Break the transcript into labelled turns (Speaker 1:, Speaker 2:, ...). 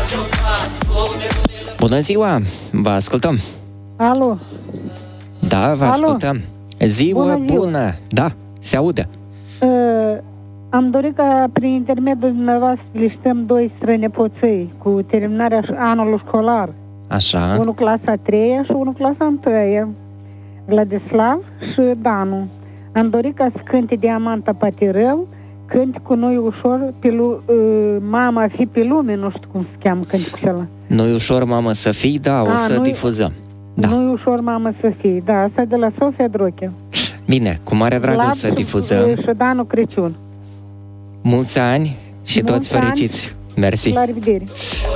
Speaker 1: Bună ziua, vă ascultăm.
Speaker 2: Alo.
Speaker 1: Da, vă ascultăm. Ziua bună. Da, se aude.
Speaker 2: Am dorit ca prin intermediul dumneavoastră să listăm 2 strănepoței cu terminarea anului școlar.
Speaker 1: Așa.
Speaker 2: Unul clasa 3 și unul clasa 1, Vladislav și Danu. Am dorit ca să cânte Diamanta Patirău, cânte cu noi ușor Mama fi pe lume, nu știu cum se cheamă cânticul ăla.
Speaker 1: Nu-i ușor, mamă, să fii, da, o să difuzăm. Da.
Speaker 2: Nu-i ușor, mamă, să fii, da, asta e de la Sofia Droche.
Speaker 1: Bine, cu mare drag să difuzăm.
Speaker 2: Și Danu Crăciun.
Speaker 1: Mulți ani și toți fericiți. Mersi.
Speaker 2: La revedere.